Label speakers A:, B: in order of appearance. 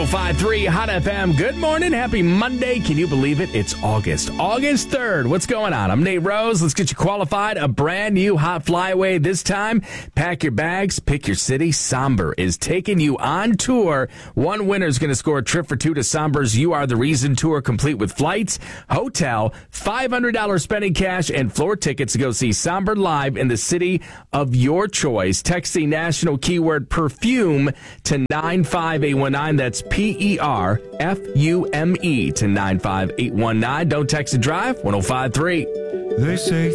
A: 105.3 Hot FM. Good morning. Happy Monday. Can you believe it? It's August 3rd. What's going on? I'm Nate Rose. Let's get you qualified. A brand new hot flyaway this time. Pack your bags. Pick your city. Somber is taking you on tour. One winner is going to score a trip for two to Somber's You Are the Reason tour, complete with flights, hotel, $500 spending cash, and floor tickets to go see Somber live in the city of your choice. Text the national keyword perfume to 95819. That's PERFUME to 95819. Don't text and drive. 105.3.
B: They say